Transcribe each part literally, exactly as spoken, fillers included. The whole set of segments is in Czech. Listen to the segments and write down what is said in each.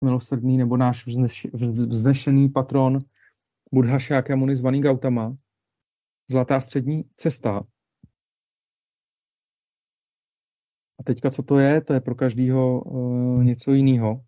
milosrdný nebo náš vzneš, vznešený patron Buddha Shakyamuni zvaný Gautama. Zlatá střední cesta. A teďka co to je? To je pro každýho uh, něco jiného.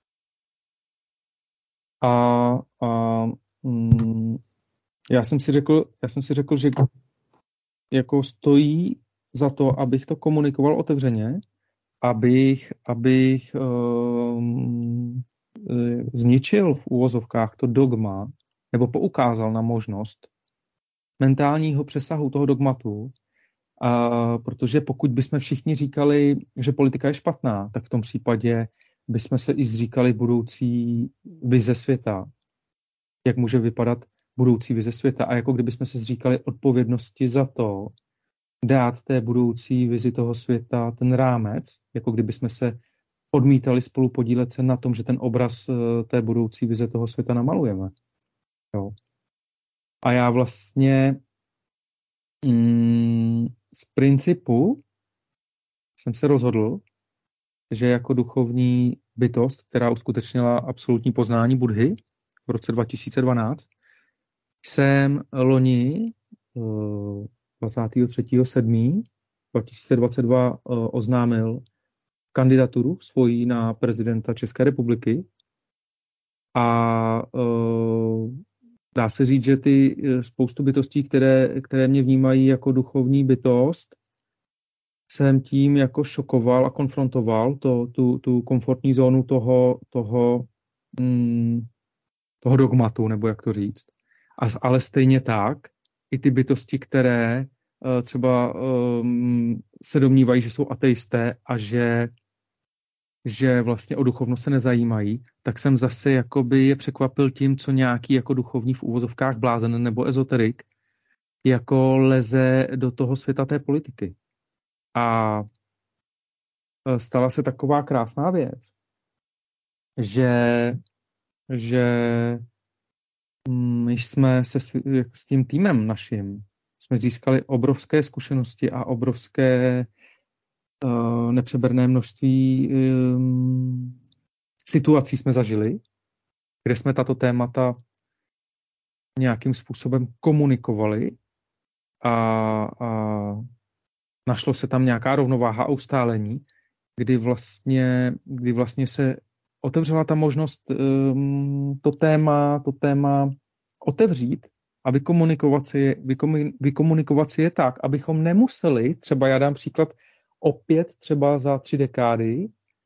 A, a mm, já jsem si řekl, já jsem si řekl, že jako stojí za to, abych to komunikoval otevřeně, abych, abych um, zničil v úvozovkách to dogma, nebo poukázal na možnost mentálního přesahu toho dogmatu, a protože pokud bychom všichni říkali, že politika je špatná, tak v tom případě bychom se i zříkali budoucí vize světa. Jak může vypadat budoucí vize světa a jako kdybychom se zříkali odpovědnosti za to, dát té budoucí vizi toho světa ten rámec, jako kdybychom se odmítali spolu podílet se na tom, že ten obraz té budoucí vize toho světa namalujeme. Jo. A já vlastně mm, z principu jsem se rozhodl, že jako duchovní bytost, která uskutečnila absolutní poznání Buddhy v roce dva tisíce dvanáct, jsem loni dvacátého třetího sedmého dva tisíce dvacet dva oznámil kandidaturu svoji na prezidenta České republiky a dá se říct, že ty spoustu bytostí, které, které mě vnímají jako duchovní bytost, jsem tím jako šokoval a konfrontoval to, tu, tu komfortní zónu toho, toho, mm, toho dogmatu, nebo jak to říct. A, ale stejně tak i ty bytosti, které uh, třeba um, se domnívají, že jsou ateisté a že, že vlastně o duchovnost se nezajímají, tak jsem zase jakoby je překvapil tím, co nějaký jako duchovní v úvozovkách blázen nebo ezoterik jako leze do toho světa té politiky. A stala se taková krásná věc, že, že my jsme se s, s tím týmem naším jsme získali obrovské zkušenosti a obrovské uh, nepřeberné množství um, situací jsme zažili, kde jsme tato témata nějakým způsobem komunikovali a, a našlo se tam nějaká rovnováha a ustálení, kdy vlastně, kdy vlastně se otevřela ta možnost um, to téma, to téma otevřít a vykomunikovat si, je, vykomunikovat si je tak, abychom nemuseli, třeba já dám příklad, opět třeba za tři dekády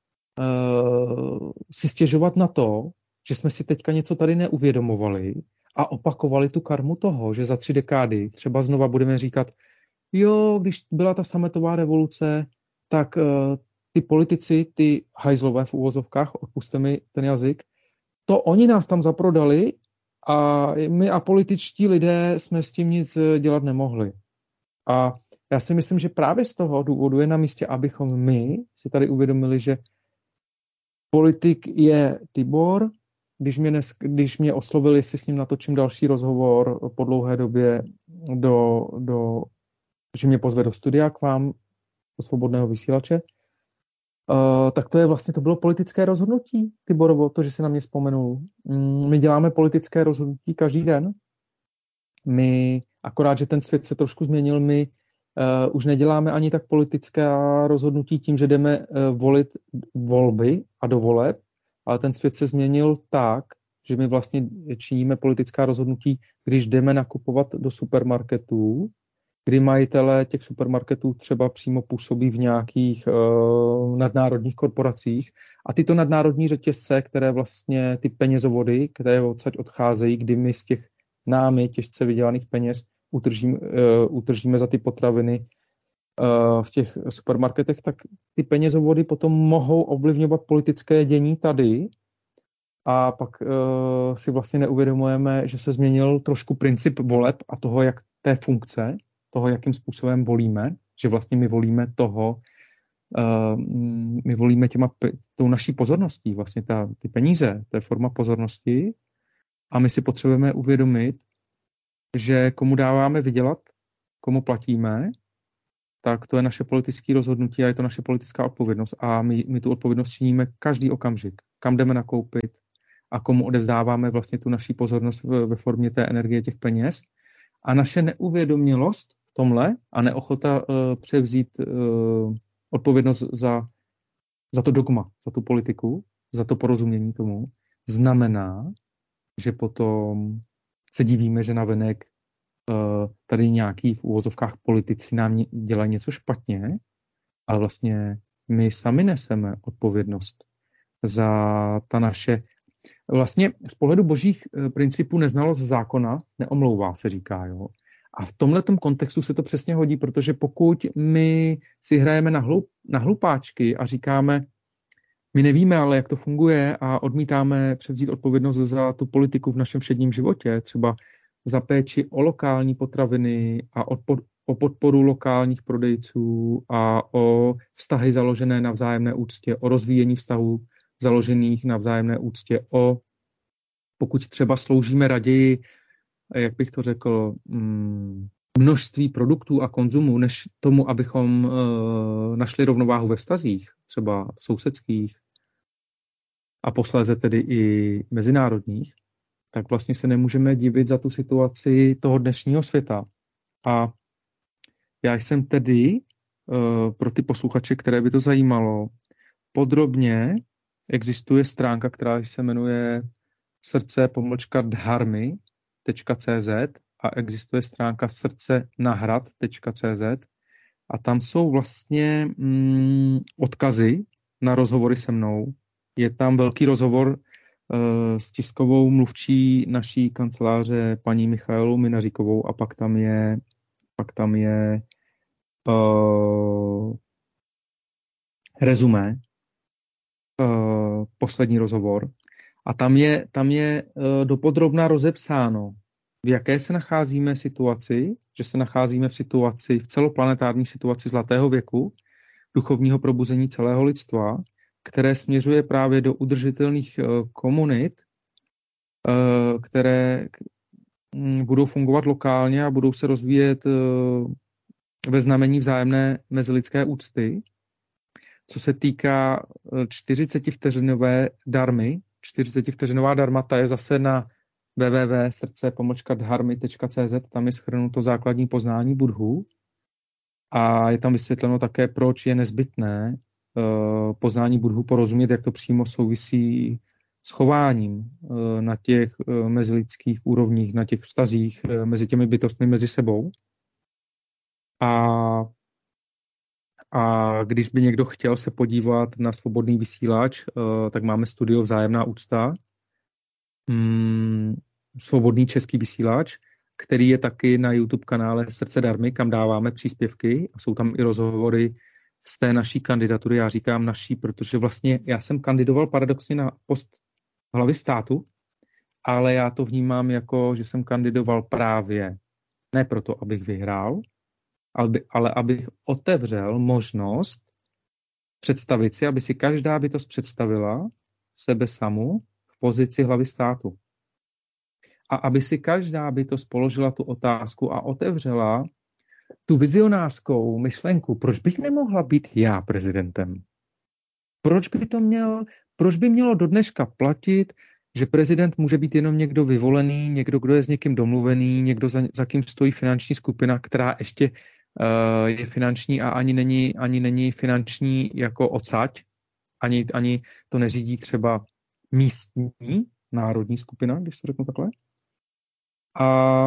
uh, si stěžovat na to, že jsme si teďka něco tady neuvědomovali a opakovali tu karmu toho, že za tři dekády třeba znova budeme říkat, jo, když byla ta sametová revoluce, tak uh, ty politici, ty hajzlové v uvozovkách, odpuste mi ten jazyk, to oni nás tam zaprodali a my apolitičtí lidé jsme s tím nic dělat nemohli. A já si myslím, že právě z toho důvodu je na místě, abychom my si tady uvědomili, že politik je Tibor, když mě, nes, když mě oslovili, jestli s ním natočím další rozhovor po dlouhé době, do, do, že mě pozve do studia k vám, do Svobodného vysílače, Uh, tak to je vlastně, to bylo politické rozhodnutí, Tiborovo, to, že si na mě vzpomenul. Mm, my děláme politické rozhodnutí každý den. My, akorát, že ten svět se trošku změnil, my uh, už neděláme ani tak politické rozhodnutí tím, že jdeme uh, volit volby a do voleb, ale ten svět se změnil tak, že my vlastně činíme politická rozhodnutí, když jdeme nakupovat do supermarketů, kdy majitelé těch supermarketů třeba přímo působí v nějakých uh, nadnárodních korporacích a tyto nadnárodní řetězce, které vlastně ty penězovody, které odsaď odcházejí, kdy my z těch námi těžce vydělaných peněz utržím, uh, utržíme za ty potraviny uh, v těch supermarketech, tak ty penězovody potom mohou ovlivňovat politické dění tady a pak uh, si vlastně neuvědomujeme, že se změnil trošku princip voleb a toho, jak té funkce, toho, jakým způsobem volíme, že vlastně my volíme toho, uh, my volíme těma, tou naší pozorností, vlastně ta, ty peníze, to je forma pozornosti a my si potřebujeme uvědomit, že komu dáváme vydělat, komu platíme, tak to je naše politické rozhodnutí a je to naše politická odpovědnost a my, my tu odpovědnost činíme každý okamžik. kam jdeme nakoupit a komu odevzdáváme vlastně tu naší pozornost ve formě té energie těch peněz. A naše neuvědomělost v tomhle a neochota uh, převzít uh, odpovědnost za, za to dogma, za tu politiku, za to porozumění tomu, znamená, že potom se divíme, že navenek uh, tady nějaký v úvozovkách politici nám dělají něco špatně, ale vlastně my sami neseme odpovědnost za ta naše. Vlastně z pohledu božích principů neznalost zákona neomlouvá, se říká. Jo? A v tomhletom kontextu se to přesně hodí, protože pokud my si hrajeme na, hlup, na hlupáčky a říkáme, my nevíme ale, jak to funguje a odmítáme převzít odpovědnost za tu politiku v našem všedním životě, třeba za péči o lokální potraviny a o podporu lokálních prodejců a o vztahy založené na vzájemné úctě, o rozvíjení vztahů založených na vzájemné úctě, o pokud třeba sloužíme raději, jak bych to řekl, množství produktů a konzumu, než tomu, abychom našli rovnováhu ve vztazích, třeba sousedských a posléze tedy i mezinárodních, tak vlastně se nemůžeme divit za tu situaci toho dnešního světa. A já jsem tedy, pro ty posluchače, které by to zajímalo, podrobně existuje stránka, která se jmenuje srdce pomlčka dharmy tečka cé zet a existuje stránka srdce nahrad tečka cé zet a tam jsou vlastně mm, odkazy na rozhovory se mnou. Je tam velký rozhovor uh, s tiskovou mluvčí naší kanceláře paní Michailou Minaříkovou a pak tam je pak tam je uh, rezumé, uh, poslední rozhovor. A tam je, tam je uh, dopodrobna rozepsáno, v jaké se nacházíme situaci, že se nacházíme v situaci, v celoplanetární situaci zlatého věku, duchovního probuzení celého lidstva, které směřuje právě do udržitelných uh, komunit, uh, které um, budou fungovat lokálně a budou se rozvíjet uh, ve znamení vzájemné mezilidské úcty. Co se týká čtyřicetivteřinové darmy, čtyřicetivteřinová darma, ta je zase na w w w tečka srdce pomlčka dharmy tečka cé zet, tam je shrnuto základní poznání Budhu a je tam vysvětleno také, proč je nezbytné uh, poznání Budhu porozumět, jak to přímo souvisí s chováním uh, na těch uh, mezilidských úrovních, na těch vztazích uh, mezi těmi bytostmi mezi sebou. A, a když by někdo chtěl se podívat na svobodný vysílač, uh, tak máme studio Vzájemná úcta, mm, svobodný český vysílač, který je taky na YouTube kanále Srdce darmy, kam dáváme příspěvky a jsou tam i rozhovory z té naší kandidatury. Já říkám naší, protože vlastně já jsem kandidoval paradoxně na post hlavy státu, ale já to vnímám jako, že jsem kandidoval právě ne proto, abych vyhrál, ale abych otevřel možnost představit si, aby si každá bytost představila sebe samu v pozici hlavy státu. A aby si každá bytost položila tu otázku a otevřela tu vizionářskou myšlenku, proč bych nemohla být já prezidentem? Proč by to měl, proč by mělo do dneška platit, že prezident může být jenom někdo vyvolený, někdo, kdo je s někým domluvený, někdo, za, za kým stojí finanční skupina, která ještě uh, je finanční a ani není, ani není finanční jako odsaď, ani, ani to neřídí třeba místní národní skupina, když to řeknu takhle. A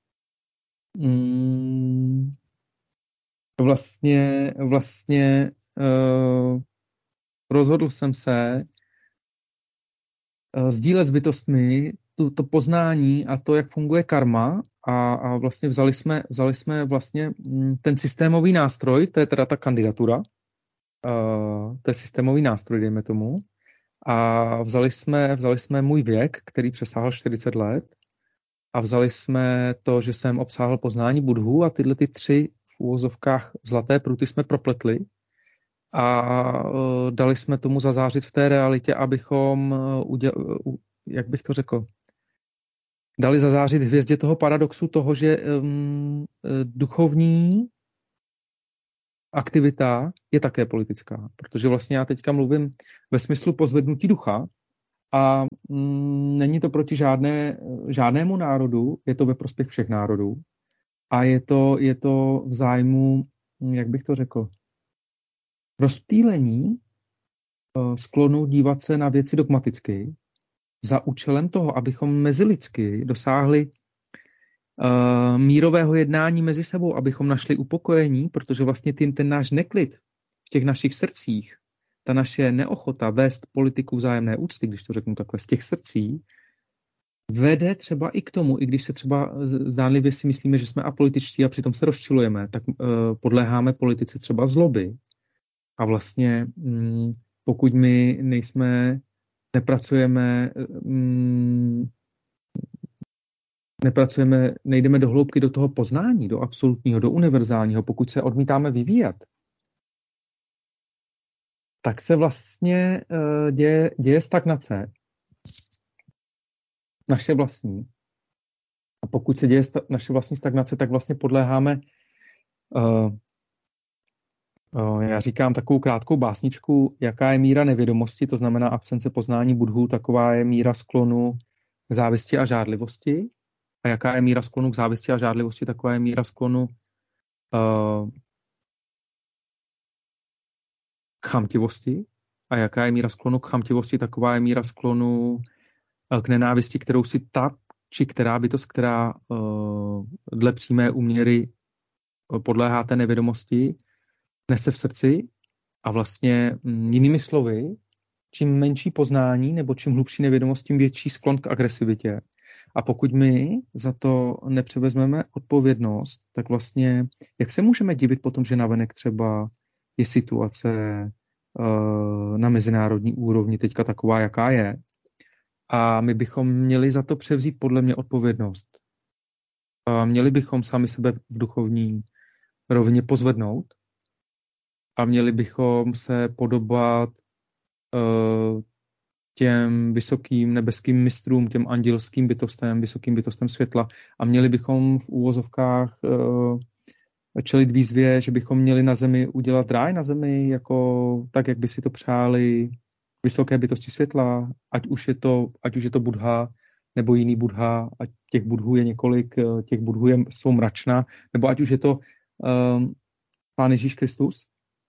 mm, vlastně, vlastně uh, rozhodl jsem se uh, sdílet s bytostmi tu, to poznání a to, jak funguje karma a, a vlastně vzali jsme, vzali jsme vlastně mm, ten systémový nástroj, to je teda ta kandidatura, uh, to je systémový nástroj, dejme tomu, a vzali jsme, vzali jsme můj věk, který přesáhl čtyřicet let, a vzali jsme to, že jsem obsáhl poznání Budhu a tyhle ty tři v úvozovkách zlaté pruty jsme propletli a uh, dali jsme tomu zazářit v té realitě, abychom, uh, uděl, uh, jak bych to řekl, dali zazářit hvězdě toho paradoxu toho, že um, duchovní aktivita je také politická, protože vlastně já teďka mluvím ve smyslu pozvednutí ducha, A mm, není to proti žádné, žádnému národu, je to ve prospěch všech národů. A je to, je to v zájmu, jak bych to řekl, rozptýlení uh, sklonu dívat se na věci dogmaticky za účelem toho, abychom mezilidsky dosáhli uh, mírového jednání mezi sebou, abychom našli upokojení, protože vlastně ten, ten náš neklid v těch našich srdcích, ta naše neochota vést politiku vzájemné úcty, když to řeknu takhle, z těch srdcí, vede třeba i k tomu, i když se třeba zdánlivě si myslíme, že jsme apolitičtí a přitom se rozčilujeme, tak uh, podléháme politice třeba zloby. A vlastně mm, pokud my nejsme, nepracujeme, mm, nepracujeme, nejdeme do hloubky do toho poznání, do absolutního, do univerzálního, pokud se odmítáme vyvíjet, tak se vlastně uh, děje, děje stagnace, naše vlastní. A pokud se děje sta- naše vlastní stagnace, tak vlastně podléháme, uh, uh, já říkám takovou krátkou básničku, jaká je míra nevědomosti, to znamená absence poznání Budhu, taková je míra sklonu k závisti a žádlivosti. A jaká je míra sklonu k závisti a žádlivosti, taková je míra sklonu uh, k chamtivosti. A jaká je míra sklonu k chamtivosti, taková je míra sklonu k nenávisti, kterou si ta, či která bytost, která uh, dle přímé úměry podléhá té nevědomosti, nese v srdci. A vlastně m, jinými slovy, čím menší poznání nebo čím hlubší nevědomost, tím větší sklon k agresivitě. A pokud my za to nepřevezmeme odpovědnost, tak vlastně, jak se můžeme divit potom, že navenek třeba je situace uh, na mezinárodní úrovni teďka taková, jaká je. A my bychom měli za to převzít podle mě odpovědnost. A měli bychom sami sebe v duchovní rovině pozvednout a měli bychom se podobat uh, těm vysokým nebeským mistrům, těm andělským bytostem, vysokým bytostem světla a měli bychom v úvozovkách uh, čelit výzvě, že bychom měli na zemi udělat ráj na zemi, jako tak, jak by si to přáli vysoké bytosti světla, ať už je to, ať už je to Buddha, nebo jiný Buddha, ať těch Budhů je několik, těch Budhů je, jsou mračna, nebo ať už je to um, Pán Ježíš Kristus.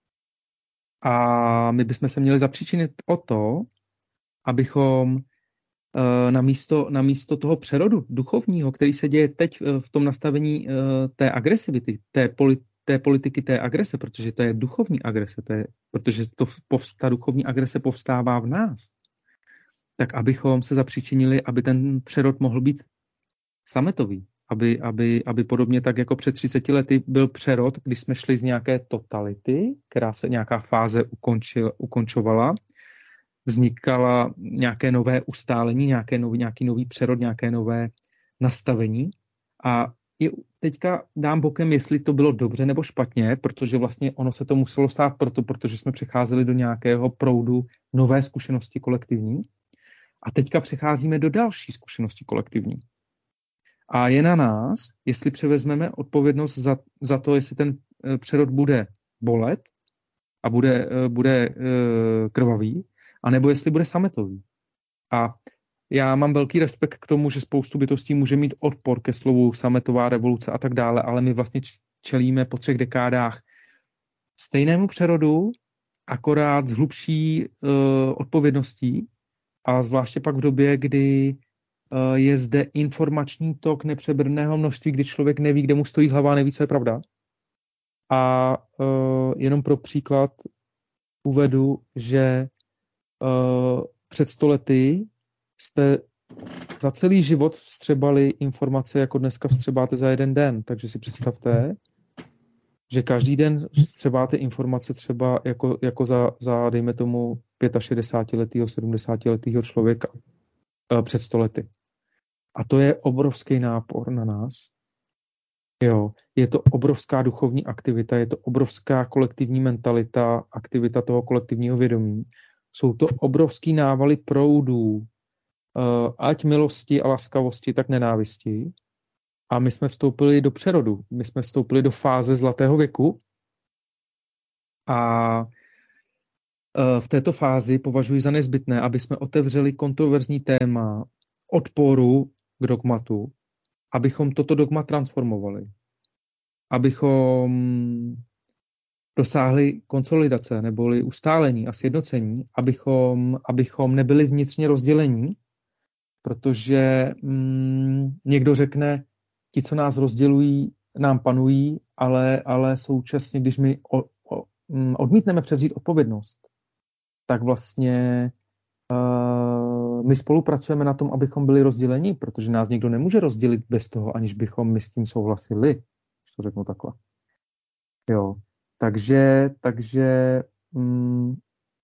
A my bychom se měli zapříčinit o to, abychom uh, na, místo, na místo toho přerodu duchovního, který se děje teď uh, v tom nastavení uh, té agresivity, té, poli, té politiky té agrese, protože to je duchovní agrese, to je, protože to povstá, duchovní agrese povstává v nás, tak abychom se zapříčinili, aby ten přerod mohl být sametový, aby, aby, aby podobně tak jako před třiceti lety byl přerod, když jsme šli z nějaké totality, která se nějaká fáze ukončil, ukončovala, vznikala nějaké nové ustálení, nějaké nový, nějaký nový přerod, nějaké nové nastavení. A i teďka dám bokem, jestli to bylo dobře nebo špatně, protože vlastně ono se to muselo stát proto, protože jsme přecházeli do nějakého proudu nové zkušenosti kolektivní. A teďka přecházíme do další zkušenosti kolektivní. A je na nás, jestli převezmeme odpovědnost za, za to, jestli ten přerod bude bolet a bude, bude krvavý, anebo jestli bude sametový. A já mám velký respekt k tomu, že spoustu bytostí může mít odpor ke slovu sametová revoluce a tak dále, ale my vlastně čelíme po třech dekádách stejnému přerodu, akorát s hlubší uh, odpovědností a zvláště pak v době, kdy uh, je zde informační tok nepřebrného množství, kdy člověk neví, kde mu stojí hlava a neví, co je pravda. A uh, jenom pro příklad uvedu, že uh, před sto lety jste za celý život vstřebali informace, jako dneska vstřebáte za jeden den. Takže si představte, že každý den vstřebáte informace třeba jako, jako za, za, dejme tomu, šedesátiletého, sedmdesátiletého člověka před sto lety. A to je obrovský nápor na nás. Jo, je to obrovská duchovní aktivita, je to obrovská kolektivní mentalita, aktivita toho kolektivního vědomí. Jsou to obrovský návaly proudů, ať milosti a laskavosti, tak nenávisti. A my jsme vstoupili do přerodu. My jsme vstoupili do fáze zlatého věku. A v této fázi považuji za nezbytné, aby jsme otevřeli kontroverzní téma odporu k dogmatu, abychom toto dogma transformovali, abychom dosáhli konsolidace neboli ustálení a sjednocení, abychom, abychom nebyli vnitřně rozdělení, protože mm, někdo řekne, ti, co nás rozdělují, nám panují, ale, ale současně, když my o, o, odmítneme převzít odpovědnost, tak vlastně uh, my spolupracujeme na tom, abychom byli rozděleni, protože nás někdo nemůže rozdělit bez toho, aniž bychom my s tím souhlasili, když to řeknu takhle. Jo. Takže, takže um,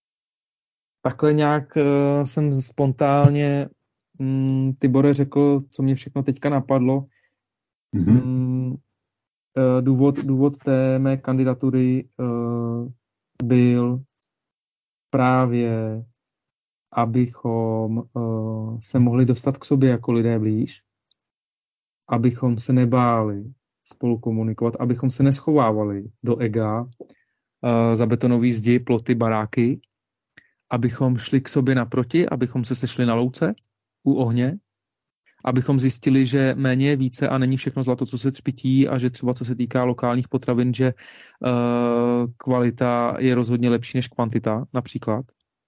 takhle nějak uh, jsem spontánně um, Tibore řekl, co mě všechno teďka napadlo. Mm-hmm. Um, uh, důvod, důvod té mé kandidatury uh, byl právě, abychom uh, se mohli dostat k sobě jako lidé blíž, abychom se nebáli spolu komunikovat, abychom se neschovávali do ega, uh, za betonový zdi, ploty, baráky, abychom šli k sobě naproti, abychom se sešli na louce u ohně, abychom zjistili, že méně je více a není všechno zlato, co se třpytí a že třeba co se týká lokálních potravin, že uh, kvalita je rozhodně lepší než kvantita, například.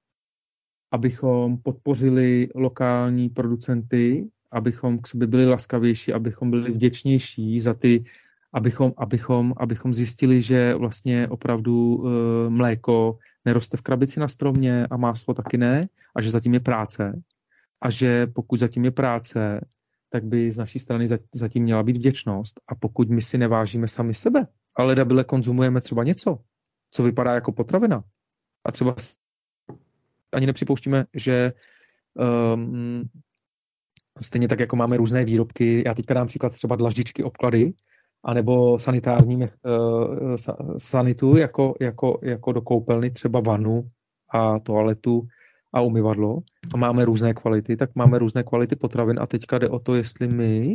Abychom podpořili lokální producenty, abychom k sobě byli laskavější, abychom byli vděčnější za ty, abychom, abychom, abychom zjistili, že vlastně opravdu uh, mléko neroste v krabici na stromě a máslo taky ne a že zatím je práce. A že pokud zatím je práce, tak by z naší strany zatím měla být vděčnost. A pokud my si nevážíme sami sebe, ale dabile konzumujeme třeba něco, co vypadá jako potravina, a třeba ani nepřipouštíme, že um, stejně tak, jako máme různé výrobky, já teďka dám příklad třeba dlaždičky, obklady, anebo sanitární uh, sanitu, jako, jako, jako do koupelny, třeba vanu a toaletu, a umyvadlo a máme různé kvality, tak máme různé kvality potravin a teďka jde o to, jestli my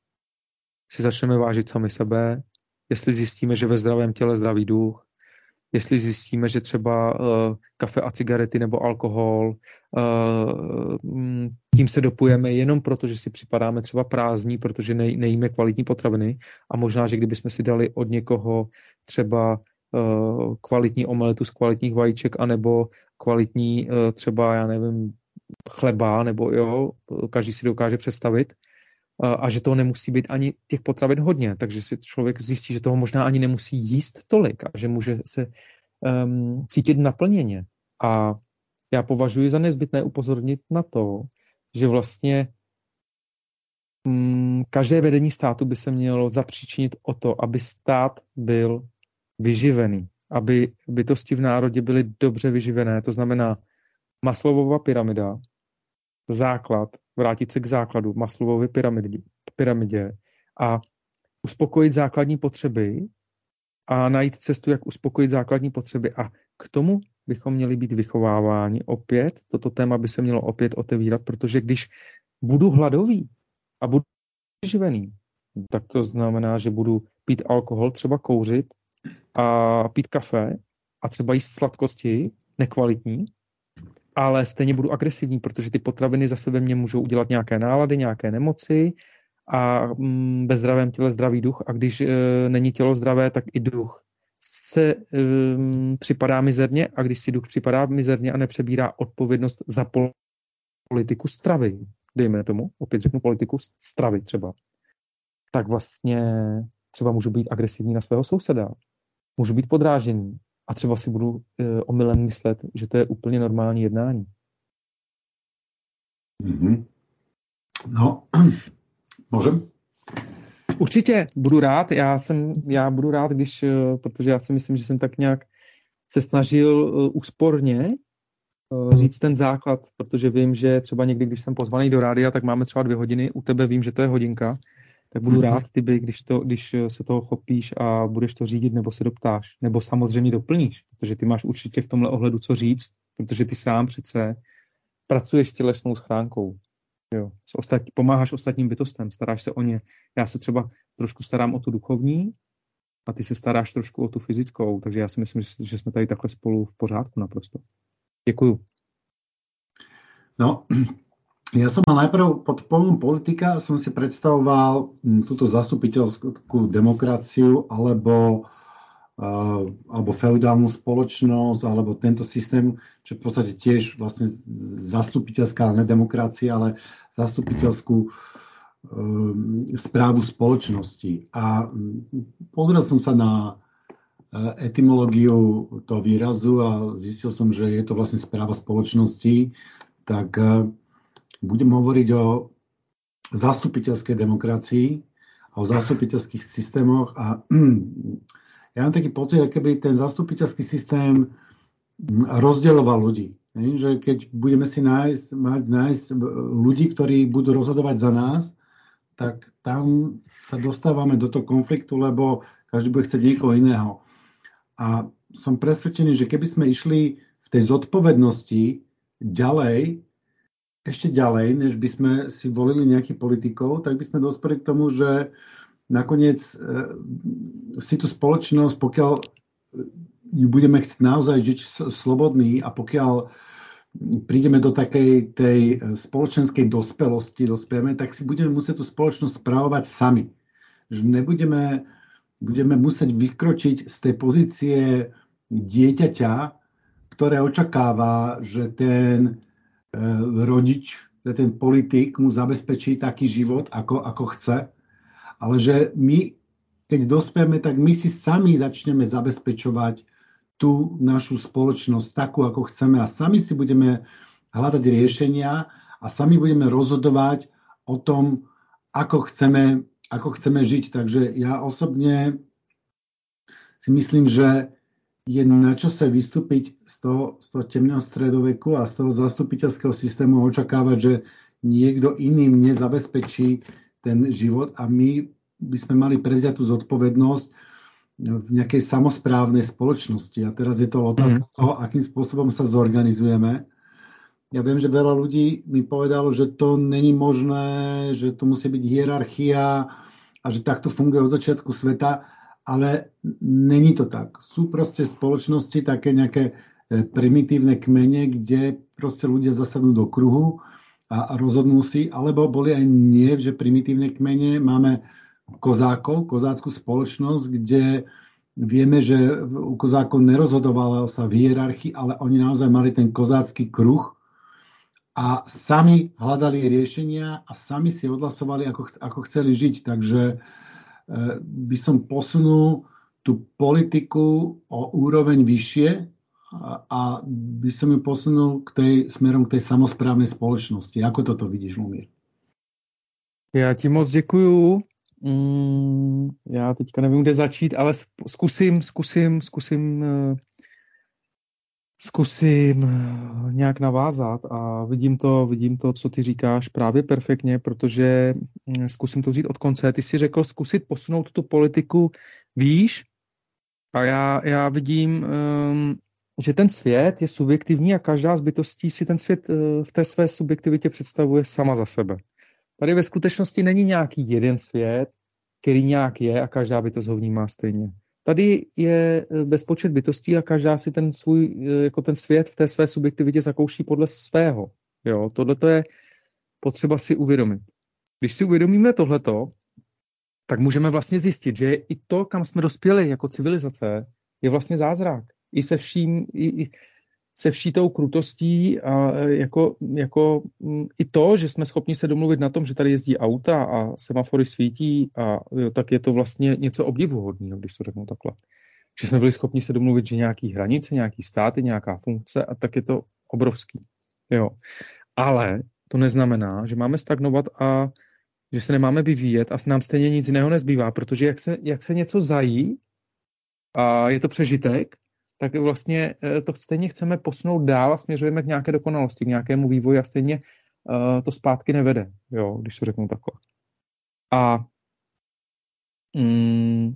si začneme vážit sami sebe, jestli zjistíme, že ve zdravém těle zdravý duch, jestli zjistíme, že třeba uh, kafe a cigarety nebo alkohol, uh, tím se dopujeme jenom proto, že si připadáme třeba prázdní, protože nej, nejíme kvalitní potraviny a možná, že kdybychom si dali od někoho třeba kvalitní omeletu z kvalitních vajíček, anebo kvalitní třeba, já nevím, chleba, nebo jo, každý si dokáže představit, a že toho nemusí být ani těch potravin hodně, takže si člověk zjistí, že toho možná ani nemusí jíst tolik a že může se um, cítit naplněně. A já považuji za nezbytné upozornit na to, že vlastně um, každé vedení státu by se mělo zapříčinit o to, aby stát byl vyživený, aby bytosti v národě byly dobře vyživené, to znamená Maslowova pyramida, základ, vrátit se k základu Maslowovy pyramidě, pyramidě a uspokojit základní potřeby a najít cestu, jak uspokojit základní potřeby a k tomu bychom měli být vychováváni opět, toto téma by se mělo opět otevírat, protože když budu hladový a budu vyživený, tak to znamená, že budu pít alkohol, třeba kouřit, a pít kafe a třeba jíst sladkosti, nekvalitní, ale stejně budu agresivní, protože ty potraviny za sebe mě můžou udělat nějaké nálady, nějaké nemoci a mm, ve zdravém těle zdravý duch a když e, není tělo zdravé, tak i duch se e, připadá mizerně a když si duch připadá mizerně a nepřebírá odpovědnost za politiku stravy, dejme tomu, opět řeknu politiku stravy třeba, tak vlastně třeba můžu být agresivní na svého souseda, můžu být podrážený a třeba si budu e, omylem myslet, že to je úplně normální jednání. Mm-hmm. No, můžem? Určitě, budu rád, já, jsem, já budu rád, když, protože já si myslím, že jsem tak nějak se snažil uh, úsporně uh, říct ten základ, protože vím, že třeba někdy, když jsem pozvaný do rádia, tak máme třeba dvě hodiny, u tebe vím, že to je hodinka, tak budu mm-hmm. rád, ty by, když, to, když se toho chopíš a budeš to řídit, nebo se doptáš, nebo samozřejmě doplníš, protože ty máš určitě v tomhle ohledu co říct, protože ty sám přece pracuješ s tělesnou schránkou. Jo. Ostatní, pomáháš ostatním bytostem, staráš se o ně. Já se třeba trošku starám o tu duchovní a ty se staráš trošku o tu fyzickou, takže já si myslím, že, že jsme tady takhle spolu v pořádku naprosto. Děkuju. No, ja som mal najprv pod pojmom politika som si predstavoval túto zastupiteľskú demokraciu alebo, uh, alebo feudálnu spoločnosť alebo tento systém, čo v podstate tiež vlastne zastupiteľská, ne demokracia, ale zastupiteľskú um, správu spoločnosti. A pozrel som sa na etymológiu toho výrazu a zistil som, že je to vlastne správa spoločnosti, tak budem hovoriť o zastupiteľskej demokracii a o zastupiteľských systémoch a ja mám taký pocit, keby ten zastupiteľský systém rozdeľoval ľudí. Že keď budeme si nájsť, mať, nájsť ľudí, ktorí budú rozhodovať za nás, tak tam sa dostávame do toho konfliktu, lebo každý bude chcieť niekoho iného. A som presvedčený, že keby sme išli v tej zodpovednosti ďalej, ešte ďalej, než by sme si volili nejakých politikov, tak by sme dospeli k tomu, že nakoniec e, si tú spoločnosť, pokiaľ ju budeme chcieť naozaj žiť slobodný a pokiaľ prídeme do takej tej spoločenskej dospelosti, dospieme, tak si budeme musieť tú spoločnosť správovať sami. Že nebudeme budeme musieť vykročiť z tej pozície dieťaťa, ktoré očakáva, že ten e, rodič, že ten politik mu zabezpečí taký život, ako, ako chce. Ale že my, keď dospieme, tak my si sami začneme zabezpečovať tú našu spoločnosť takú, ako chceme a sami si budeme hľadať riešenia a sami budeme rozhodovať o tom, ako chceme ako chceme žiť. Takže ja osobne si myslím, že je na čase vystúpiť z toho, z toho temného stredoveku a z toho zastupiteľského systému očakávať, že niekto iný mne zabezpečí ten život a my by sme mali prevziať tú zodpovednosť v nejakej samosprávnej spoločnosti. A teraz je to otázka mm. toho, akým spôsobom sa zorganizujeme. Ja viem, že veľa ľudí mi povedalo, že to není možné, že to musí byť hierarchia a že takto funguje od začiatku sveta, ale není to tak. Sú proste spoločnosti také nejaké primitívne kmene, kde proste ľudia zasadnú do kruhu a rozhodnú si, alebo boli aj nie, že primitívne kmene. Máme kozákov, kozáckú spoločnosť, kde vieme, že u kozákov nerozhodovalo sa v hierarchii, ale oni naozaj mali ten kozácky kruh, a sami hľadali riešenia a sami si odhlasovali, ako, ako chceli žiť. Takže e, by som posunul tú politiku o úroveň vyššie a, a by som ju posunul k tej, smerom k tej samosprávnej spoločnosti. Ako toto vidíš, Lumír? Já ti moc děkuju. Mm, já teďka nevím, kde začít, ale zkusím, zkusím, zkusím... Zkusím nějak navázat a vidím to, vidím to, co ty říkáš právě perfektně, protože zkusím to vzít od konce. Ty jsi řekl zkusit posunout tu politiku výš a já, já vidím, um, že ten svět je subjektivní a každá z bytostí si ten svět uh, v té své subjektivitě představuje sama za sebe. Tady ve skutečnosti není nějaký jeden svět, který nějak je a každá bytost ho vnímá stejně. Tady je bezpočet bytostí a každá si ten svůj, jako ten svět v té své subjektivitě zakouší podle svého. Jo, tohleto je potřeba si uvědomit. Když si uvědomíme tohleto, tak můžeme vlastně zjistit, že i to, kam jsme dospěli jako civilizace, je vlastně zázrak. I se vším, i, i se vší tou krutostí a jako, jako i to, že jsme schopni se domluvit na tom, že tady jezdí auta a semafory svítí, a jo, tak je to vlastně něco obdivuhodného, když to řeknu takhle. Že jsme byli schopni se domluvit, že nějaký hranice, nějaký státy, nějaká funkce, a tak je to obrovský. Jo. Ale to neznamená, že máme stagnovat a že se nemáme vyvíjet a nám stejně nic jiného nezbývá, protože jak se, jak se něco zají a je to přežitek, tak vlastně to stejně chceme posunout dál a směřujeme k nějaké dokonalosti, k nějakému vývoji a stejně uh, to zpátky nevede, jo, když to řeknu takhle. A mm,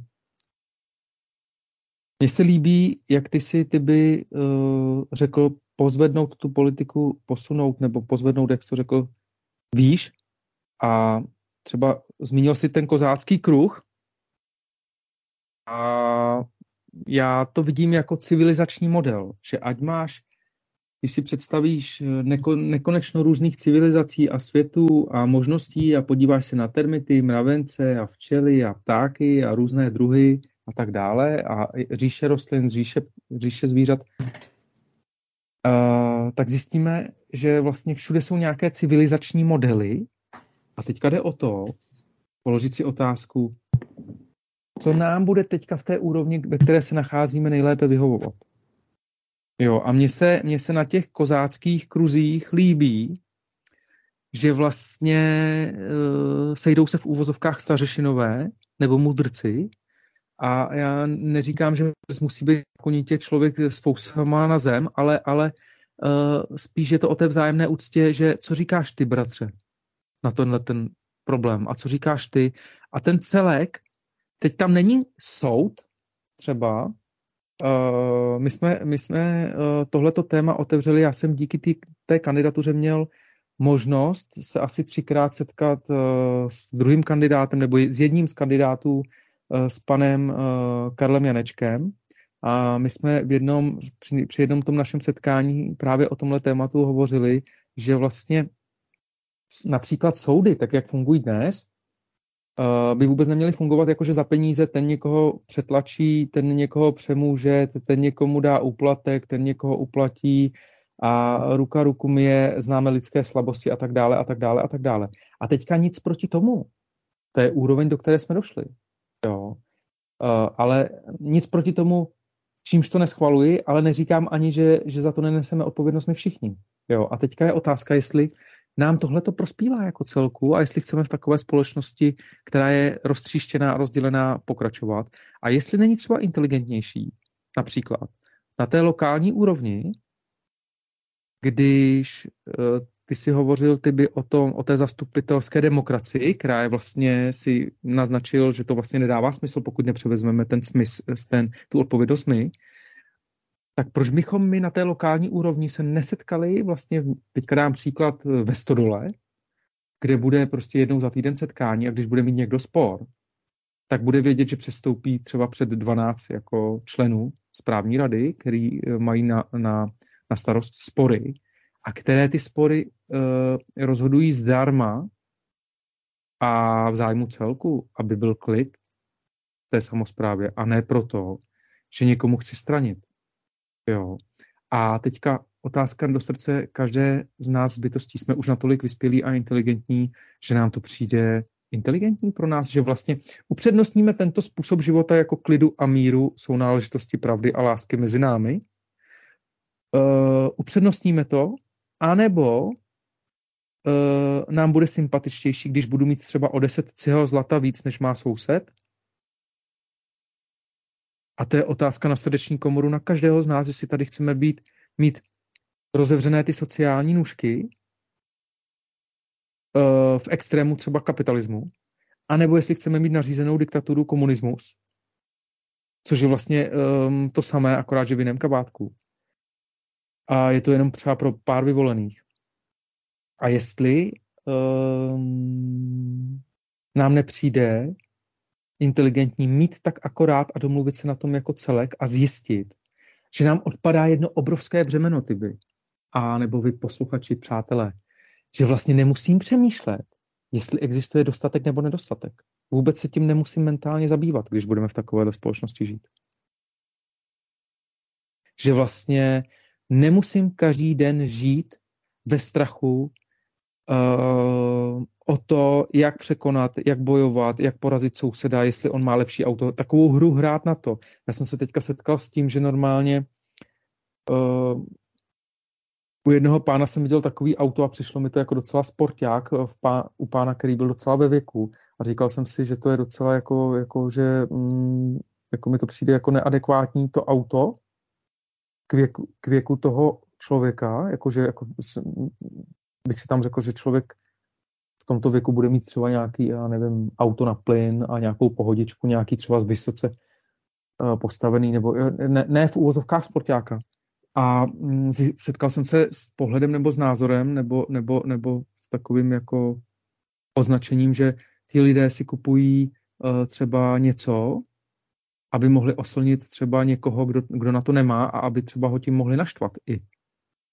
mně se líbí, jak ty si ty by uh, řekl pozvednout tu politiku, posunout nebo pozvednout, jak jsi to řekl, výš a třeba zmínil si ten kozácký kruh a já to vidím jako civilizační model, že ať máš když si představíš neko, nekonečno různých civilizací a světů a možností a podíváš se na termity, mravence a včely a ptáky a různé druhy a tak dále a říše rostlin, říše, říše zvířat, uh, tak zjistíme, že vlastně všude jsou nějaké civilizační modely a teďka jde o to, položit si otázku, co nám bude teďka v té úrovni, ve které se nacházíme, nejlépe vyhovovat. Jo, a mně se, mně se na těch kozáckých kruzích líbí, že vlastně e, sejdou se v úvozovkách stařešinové nebo mudrci a já neříkám, že musí být konitě člověk s fousama na zem, ale, ale e, spíš je to o té vzájemné úctě, že co říkáš ty, bratře, na tenhle ten problém a co říkáš ty. A ten celek, teď tam není soud třeba. Uh, my jsme, my jsme uh, tohleto téma otevřeli, já jsem díky tý, té kandidatuře měl možnost se asi třikrát setkat uh, s druhým kandidátem nebo s jedním z kandidátů uh, s panem uh, Karlem Janečkem a my jsme v jednom, při, při jednom tom našem setkání právě o tomhle tématu hovořili, že vlastně například soudy, tak jak fungují dnes, by vůbec neměly fungovat jako, že za peníze ten někoho přetlačí, ten někoho přemůže, ten někomu dá úplatek, ten někoho uplatí a ruka ruku myje, známe lidské slabosti a tak dále a tak dále a tak dále. A teďka nic proti tomu. To je úroveň, do které jsme došli. Jo. Ale nic proti tomu, čímž to neschvaluji, ale neříkám ani, že, že za to neneseme odpovědnost my všichni. Jo. A teďka je otázka, jestli nám tohle to prospívá jako celku a jestli chceme v takové společnosti, která je roztříštěná a rozdělená, pokračovat. A jestli není třeba inteligentnější, například na té lokální úrovni, když uh, ty si hovořil ty by o, tom, o té zastupitelské demokracii, která je vlastně si naznačil, že to vlastně nedává smysl, pokud nepřevezmeme ten smysl, ten, tu odpovědnost my, tak proč bychom my na té lokální úrovni se nesetkali, vlastně teďka dám příklad ve Stodole, kde bude prostě jednou za týden setkání a když bude mít někdo spor, tak bude vědět, že přestoupí třeba před dvanáct jako členů správní rady, který mají na, na, na starost spory a které ty spory uh, rozhodují zdarma a v zájmu celku, aby byl klid v té samosprávě a ne proto, že někomu chci stranit. Jo. A teďka otázka do srdce každé z nás z bytostí. Jsme už natolik vyspělí a inteligentní, že nám to přijde inteligentní pro nás, že vlastně upřednostníme tento způsob života jako klidu a míru, jsou náležitosti pravdy a lásky mezi námi. Uh, upřednostníme to, anebo uh, nám bude sympatičtější, když budu mít třeba o deset cihel zlata víc, než má soused. A to je otázka na srdeční komoru na každého z nás, jestli tady chceme být, mít rozevřené ty sociální nůžky uh, v extrému třeba kapitalismu, anebo jestli chceme mít nařízenou diktaturu komunismus, což je vlastně um, to samé, akorát, že v jiném kabátku. A je to jenom třeba pro pár vyvolených. A jestli um, nám nepřijde inteligentní mít tak akorát a domluvit se na tom jako celek a zjistit, že nám odpadá jedno obrovské břemeno, ty vy, a nebo vy posluchači, přátelé, že vlastně nemusím přemýšlet, jestli existuje dostatek nebo nedostatek. Vůbec se tím nemusím mentálně zabývat, když budeme v takovéhle společnosti žít. Že vlastně nemusím každý den žít ve strachu uh, o to, jak překonat, jak bojovat, jak porazit souseda, jestli on má lepší auto. Takovou hru hrát na to. Já jsem se teďka setkal s tím, že normálně uh, u jednoho pána jsem viděl takový auto a přišlo mi to jako docela sporták v pá, u pána, který byl docela ve věku. A říkal jsem si, že to je docela jako, jako že mm, jako mi to přijde jako neadekvátní to auto k věku, k věku toho člověka, jakože jako, bych si tam řekl, že člověk v tomto věku bude mít třeba nějaký, já nevím, auto na plyn a nějakou pohodičku, nějaký třeba z vysoce uh, postavený, nebo ne, ne v úvozovkách sportáka. A mm, setkal jsem se s pohledem nebo s názorem, nebo, nebo, nebo s takovým jako označením, že ti lidé si kupují uh, třeba něco, aby mohli oslnit třeba někoho, kdo, kdo na to nemá a aby třeba ho tím mohli naštvat i.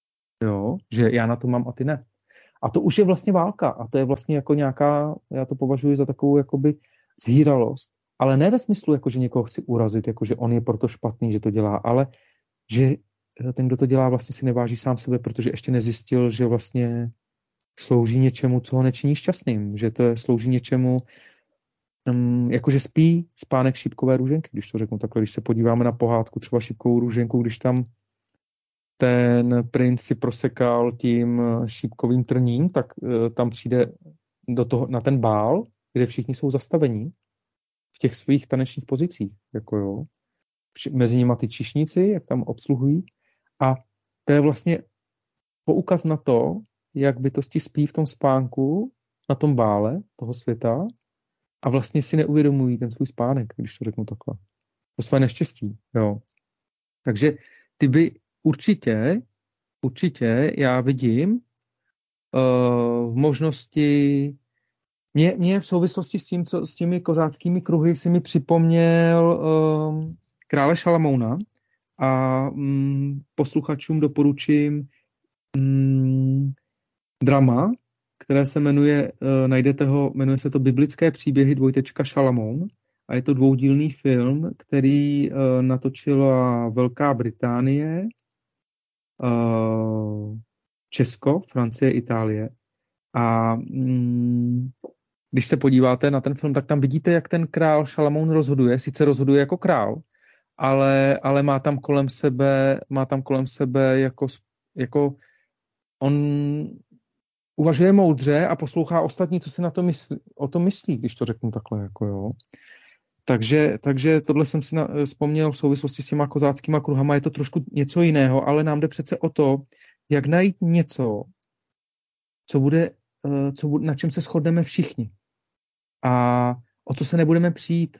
jo, že já na to mám a ty ne. A to už je vlastně válka a to je vlastně jako nějaká, já to považuji za takovou jakoby zhýralost, ale ne ve smyslu, jako že někoho chci urazit, jako že on je proto špatný, že to dělá, ale že ten, kdo to dělá, vlastně si neváží sám sebe, protože ještě nezjistil, že vlastně slouží něčemu, co ho nečiní šťastným, že to je, slouží něčemu, um, jakože spí spánek šípkové růženky, když to řeknu takhle, když se podíváme na pohádku, třeba šípkovou růženku, když tam ten princ si prosekal tím šípkovým trním, tak uh, tam přijde do toho, na ten bál, kde všichni jsou zastavení v těch svých tanečních pozicích, jako jo. Mezi nimi ty číšníci, jak tam obsluhují. A to je vlastně poukaz na to, jak bytosti spí v tom spánku, na tom bále toho světa a vlastně si neuvědomují ten svůj spánek, když to řeknu takhle. To své neštěstí, jo. Takže ty by určitě, určitě já vidím uh, v možnosti, mě, mě v souvislosti s tím, co, s těmi kozáckými kruhy si mi připomněl uh, krále Šalamouna a mm, posluchačům doporučím mm, drama, které se jmenuje, uh, najdete ho, jmenuje se to Biblické příběhy dvojtečka Šalamoun a je to dvoudílný film, který uh, natočila Velká Británie, uh, Česko, Francie, Itálie a mm, když se podíváte na ten film, tak tam vidíte, jak ten král Šalamoun rozhoduje, sice rozhoduje jako král, ale, ale má tam kolem sebe, má tam kolem sebe jako, jako on uvažuje moudře a poslouchá ostatní, co si na to myslí, o tom myslí, když to řeknu takhle, jako jo. Takže, takže tohle jsem si na, vzpomněl v souvislosti s těma kozáckýma kruhama, je to trošku něco jiného, ale nám jde přece o to, jak najít něco, co bude, co bude, na čem se shodneme všichni a o co se nebudeme přijít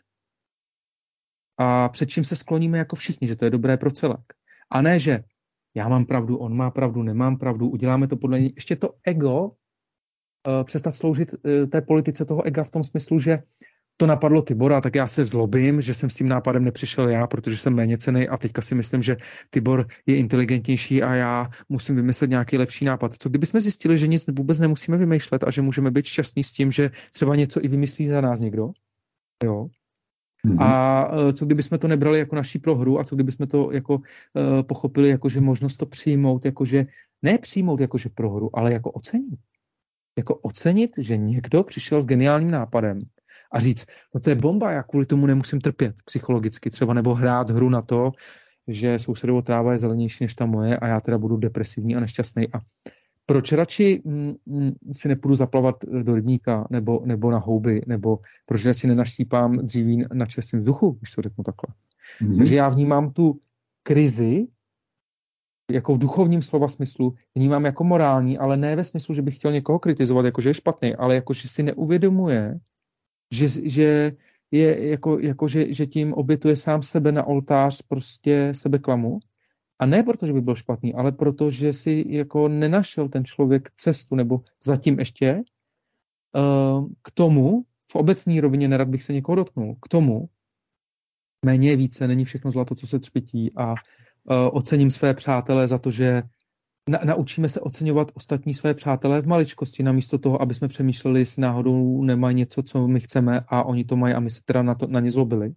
a před čím se skloníme jako všichni, že to je dobré pro celek. A ne, že já mám pravdu, on má pravdu, nemám pravdu, uděláme to podle něj. Ještě to ego, uh, přestat sloužit uh, té politice toho ega v tom smyslu, že to napadlo Tibora, tak já se zlobím, že jsem s tím nápadem nepřišel já, protože jsem méněcenný a teďka si myslím, že Tibor je inteligentnější a já musím vymyslet nějaký lepší nápad. Co kdybychom zjistili, že nic vůbec nemusíme vymýšlet a že můžeme být šťastní s tím, že třeba něco i vymyslí za nás někdo? Jo. Mm-hmm. A co kdybychom to nebrali jako naší prohru a co kdybychom to jako uh, pochopili, jako že možnost to přijmout, jakože ne přijmout jakože prohru, ale jako ocenit. Jako ocenit, že někdo přišel s geniálním nápadem a říct, no to je bomba, já kvůli tomu nemusím trpět psychologicky třeba, nebo hrát hru na to, že sousedovo tráva je zelenější než ta moje a já teda budu depresivní a nešťastný. A proč radši mm, si nepůjdu zaplavat do rybníka nebo, nebo na houby, nebo proč radši nenaštípám dříví na čerstvém vzduchu, když to řeknu takhle. Mm-hmm. Takže já vnímám tu krizi jako v duchovním slova smyslu, vnímám jako morální, ale ne ve smyslu, že bych chtěl někoho kritizovat, jako že je špatný, ale jako, že si neuvědomuje, že, že je jako, jako že, že tím obětuje sám sebe na oltář prostě sebeklamu. A ne proto, že by byl špatný, ale proto, že si jako nenašel ten člověk cestu, nebo zatím ještě uh, k tomu, v obecné rovině nerad bych se někoho dotknul, k tomu, méně je více, není všechno zlato, co se třpytí a uh, ocením své přátelé za to, že na, naučíme se oceňovat ostatní své přátelé v maličkosti, namísto toho, aby jsme přemýšleli, jestli náhodou nemají něco, co my chceme a oni to mají a my se teda na, to, na ně zlobili.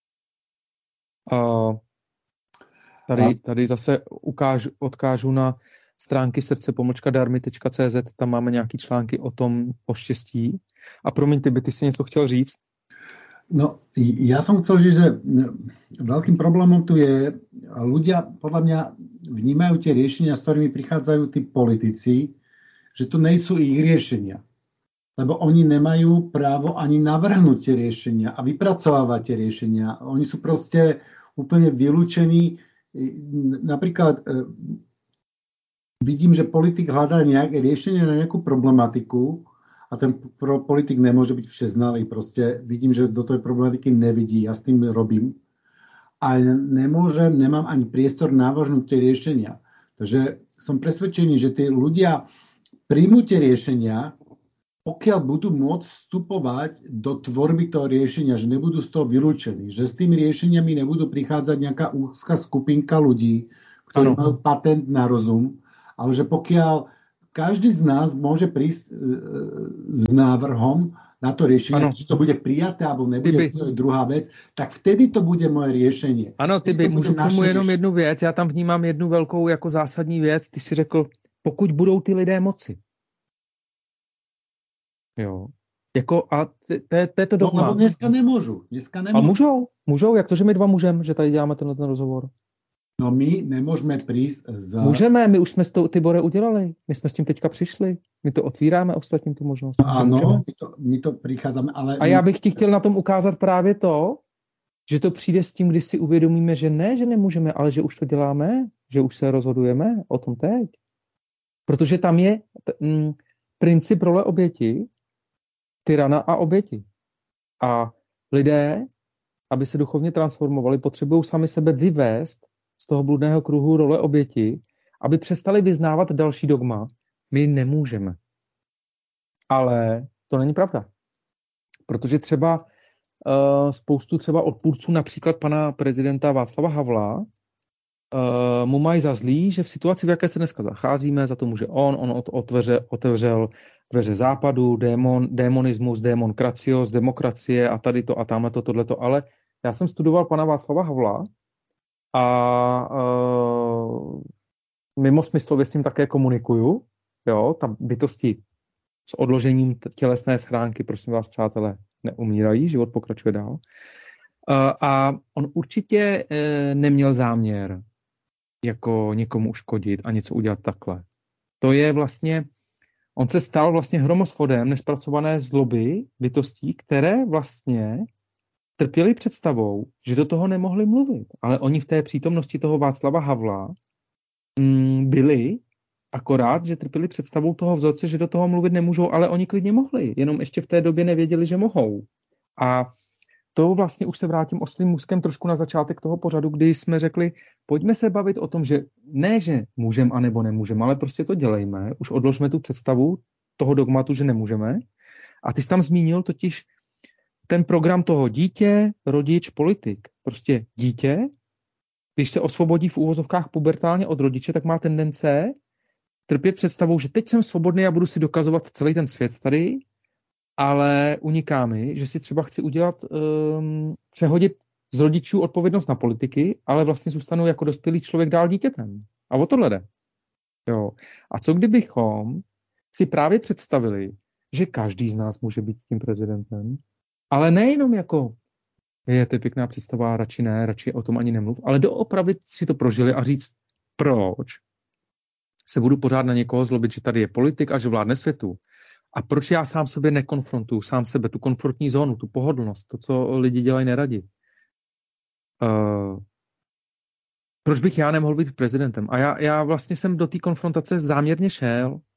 Uh, Tady, tady zase ukážu, odkážu na stránky srdce pomlčka darmy tečka cé zet, tam máme nějaký články o tom, o štěstí. A promiň, ty by ty si něco chtěl říct? No, ja som chcel říct, že veľkým problémom tu je, ľudia podľa mňa vnímajú tie riešenia, s ktorými prichádzajú tí politici, že to nejsú ich riešenia. Lebo oni nemajú právo ani navrhnúť tie riešenia a vypracovávať tie riešenia. Oni sú proste úplne vylúčení. Napríklad vidím, že politik hľadá nejaké riešenie na nejakú problematiku a ten politik nemôže byť všeznalý. Proste vidím, že do tej problematiky nevidí, ja s tým robím. A nemôžem, nemám ani priestor navrhnúť tie riešenia. Takže som presvedčený, že tí ľudia príjmú tie riešenia, pokiaľ budú môcť vstupovať do tvorby toho riešenia, že nebudú z toho vylúčení, že s tými riešeniami nebudú prichádzať nejaká úzka skupinka ľudí, ktorí ano. majú patent na rozum ale že pokiaľ každý z nás môže prísť s návrhom na to riešenie, či to bude prijaté alebo nebude, to je druhá vec, tak vtedy to bude moje riešenie. Ano, ty by, můžu k tomu jenom jednu věc, já tam vnímám jednu velkou jako zásadní věc, ty si řekl, pokud budou ty lidé moci. Jo. Jako, a to je to, to dogma. No, ale dneska nemôžu. Dneska nemôžu. A můžou, můžou, jak to, že my dva můžeme, že tady děláme tenhle ten rozhovor? No my nemôžeme prísť za... Můžeme, my už jsme to, Tibore, udělali. My jsme s tím teďka přišli. My to otvíráme ostatním tu možnost. No, ano, my to, my to prichádzame, ale... A já bych ti chtěl na tom ukázat právě to, že to přijde s tím, když si uvědomíme, že ne, že nemůžeme, ale že už to děláme, že už se rozhodujeme o tom teď. Protože tam je t- m, princip role oběti, tyrana a oběti. A lidé, aby se duchovně transformovali, potřebují sami sebe vyvést z toho bludného kruhu role oběti, aby přestali vyznávat další dogma. My nemůžeme. Ale to není pravda. Protože třeba uh, spoustu třeba odpůrců, například pana prezidenta Václava Havla, uh, mu mají za zlý, že v situaci, v jaké se dneska zacházíme, za to může on, on otevře, otevřel dveře západu, démon, démonismus, démonkracios, demokracie a tady to a tamhle to, tohleto. Ale já jsem studoval pana Václava Havla a uh, mimo smyslově s ním také komunikuju. Jo, ta bytosti s odložením tělesné schránky, prosím vás, přátelé, neumírají, život pokračuje dál. Uh, a on určitě uh, neměl záměr jako někomu uškodit a něco udělat takhle. To je vlastně, on se stal vlastně hromosvodem nespracované zloby bytostí, které vlastně trpěli představou, že do toho nemohli mluvit. Ale oni v té přítomnosti toho Václava Havla mm, byli, akorát, že trpěli představou toho vzorce, že do toho mluvit nemůžou, ale oni klidně mohli, jenom ještě v té době nevěděli, že mohou. A to vlastně už se vrátím oslým můzkem trošku na začátek toho pořadu, kdy jsme řekli, pojďme se bavit o tom, že ne, že můžeme anebo nemůžeme, ale prostě to dělejme, už odložme tu představu toho dogmatu, že nemůžeme. A ty jsi tam zmínil totiž ten program toho dítě, rodič, politik. Prostě dítě, když se osvobodí v úvozovkách pubertálně od rodiče, tak má tendence trpět představou, že teď jsem svobodný a budu si dokazovat celý ten svět tady, ale uniká mi, že si třeba chci udělat, um, přehodit z rodičů odpovědnost na politiky, ale vlastně zůstanu jako dospělý člověk dál dítětem. A o tohle jde. Jo. A co kdybychom si právě představili, že každý z nás může být tím prezidentem, ale nejenom jako je to pěkná představa, radši ne, radši o tom ani nemluv, ale doopravdy si to prožili a říct, proč se budu pořád na někoho zlobit, že tady je politik a že vládne světu. A proč já sám sobě nekonfrontuju, sám sebe, tu komfortní zónu, tu pohodlnost, to, co lidi dělají neradi. Uh, proč bych já nemohl být prezidentem? A já, já vlastně jsem do té konfrontace záměrně šel, uh,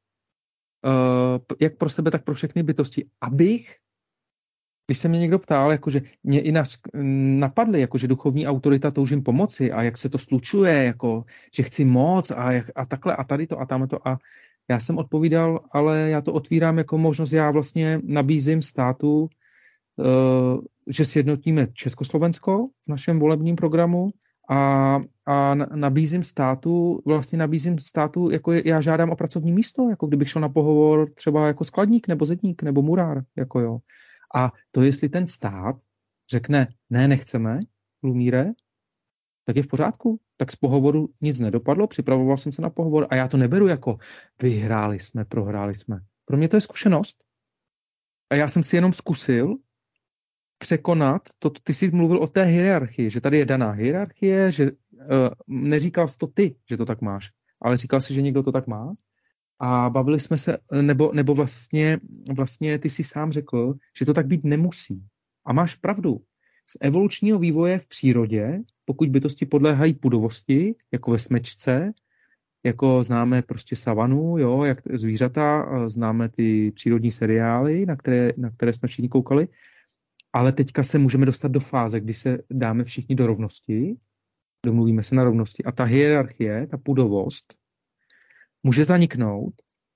jak pro sebe, tak pro všechny bytosti, abych, když se mě někdo ptal, jakože mě i nas, napadly, jakože duchovní autorita toužím pomoci a jak se to slučuje, jako, že chci moc a, jak, a takhle a tady to a tam to a já jsem odpovídal, ale já to otvírám jako možnost, já vlastně nabízím státu, uh, že sjednotíme Československo v našem volebním programu a, a nabízím státu, vlastně nabízím státu, jako je, já žádám o pracovní místo, jako kdybych šel na pohovor třeba jako skladník nebo zedník nebo murár, jako jo. A to, jestli ten stát řekne, ne, nechceme, Lumíre, tak je v pořádku. Tak z pohovoru nic nedopadlo, připravoval jsem se na pohovor a já to neberu jako vyhráli jsme, prohráli jsme. Pro mě to je zkušenost. A já jsem si jenom zkusil překonat, to, ty jsi mluvil o té hierarchii, že tady je daná hierarchie, že uh, neříkal jsi to ty, že to tak máš, ale říkal jsi, že někdo to tak má. A bavili jsme se, nebo, nebo vlastně, vlastně ty jsi sám řekl, že to tak být nemusí. A máš pravdu. Z evolučního vývoje v přírodě, pokud bytosti podléhají pudovosti, jako ve smečce, jako známe prostě savanu, jo, jak zvířata, známe ty přírodní seriály, na které, na které jsme všichni koukali, ale teďka se můžeme dostat do fáze, kdy se dáme všichni do rovnosti, domluvíme se na rovnosti a ta hierarchie, ta pudovost, může zaniknout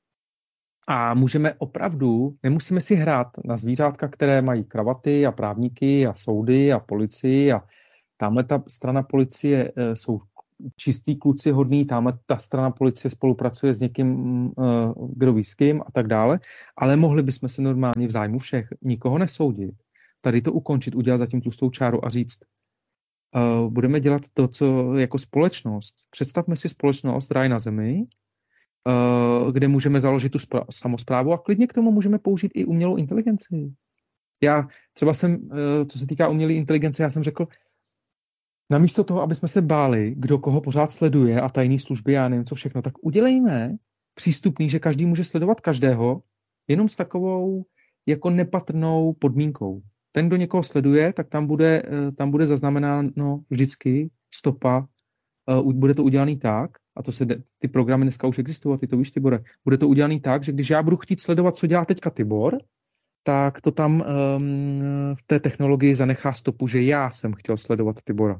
a můžeme opravdu, nemusíme si hrát na zvířátka, které mají kravaty a právníky a soudy a policii a tamhle ta strana policie jsou čistý kluci hodný, tamhle ta strana policie spolupracuje s někým, uh, kdo ví s kým a tak dále, ale mohli bychom se normálně v zájmu všech nikoho nesoudit. Tady to ukončit, udělat zatím tlustou čáru a říct, uh, budeme dělat to, co jako společnost. Představme si společnost ráj na zemi, uh, kde můžeme založit tu spra- samosprávu a klidně k tomu můžeme použít i umělou inteligenci. Já třeba jsem, uh, co se týká umělé inteligence, já jsem řekl, namísto toho, aby jsme se báli, kdo koho pořád sleduje a tajné služby, já nevím co všechno, tak udělejme přístupný, že každý může sledovat každého, jenom s takovou jako nepatrnou podmínkou. Ten, kdo někoho sleduje, tak tam bude, tam bude zaznamenáno vždycky stopa, bude to udělaný tak, a to se, ty programy dneska už existují, ty to víš, Tibore, bude to udělaný tak, že když já budu chtít sledovat, co dělá teďka Tibor, tak to tam um, v té technologii zanechá stopu, že já jsem chtěl sledovat Tibora.